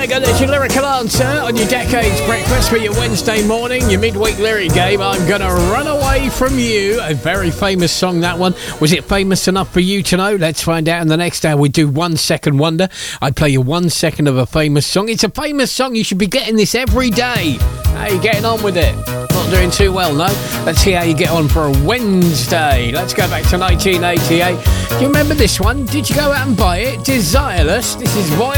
Vega, there's your lyrical answer on your Decades Breakfast for your Wednesday morning, your midweek lyric game. I'm Gonna Run Away From You, a very famous song, that one. Was it famous enough for you to know? Let's find out in the next hour. We do 1 second wonder. I play you 1 second of a famous song. It's a famous song. You should be getting this every day. How are you getting on with it? Not doing too well, no? Let's see how you get on for a Wednesday. Let's go back to 1988. Do you remember this one? Did you go out and buy it? Desireless. This is why